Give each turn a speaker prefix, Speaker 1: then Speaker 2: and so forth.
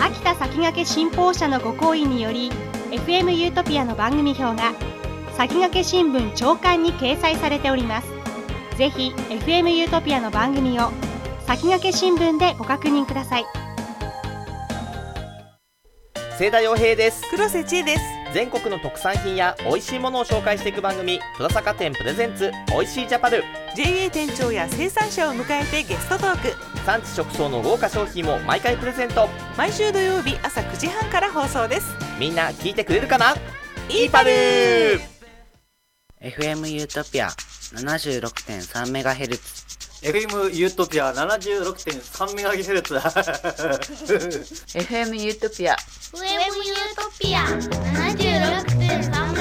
Speaker 1: 秋田先駆け新報社のご好意により FM ユートピアの番組表が先駆け新聞朝刊に掲載されております。ぜひ FM ユートピアの番組を先駆け新聞でご確認ください。
Speaker 2: 清田洋平です。
Speaker 3: 黒瀬千恵です。
Speaker 2: 全国の特産品や美味しいものを紹介していく番組、戸田坂店プレゼンツおいしいジャパル。
Speaker 3: JA 店長や生産者を迎えてゲストトーク、
Speaker 2: 産地直送の豪華商品も毎回プレゼント。
Speaker 3: 毎週土曜日朝9時半から放送です。
Speaker 2: みんな聞いてくれるかな。いいパルー。
Speaker 4: FM ユートピア 76.3MHz
Speaker 5: FM ユートピア 76.3MHz
Speaker 4: FM ユートピア
Speaker 6: FM ユートピア 76.3